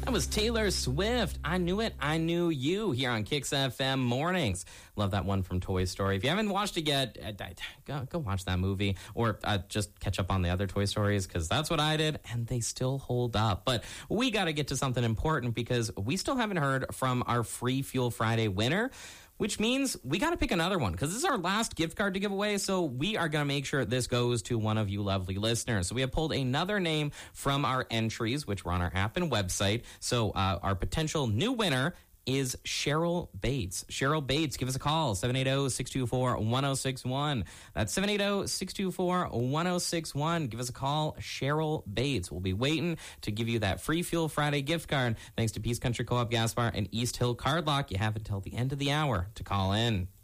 That was Taylor Swift. I Knew It, I Knew You here on Kicks FM Mornings. Love that one from Toy Story. If you haven't watched it yet, go watch that movie or just catch up on the other Toy Stories because that's what I did and they still hold up. But we got to get to something important because we still haven't heard from our Free Fuel Friday winner, which means we got to pick another one because this is our last gift card to give away. So we are going to make sure this goes to one of you lovely listeners. So we have pulled another name from our entries, which were on our app and website. So our potential new winner is Cheryl Bates. Cheryl Bates, give us a call, 780-624-1061. That's 780-624-1061. Give us a call, Cheryl Bates. We'll be waiting to give you that Free Fuel Friday gift card. Thanks to Peace Country Co-op Gas Bar and East Hill Card Lock. You have until the end of the hour to call in.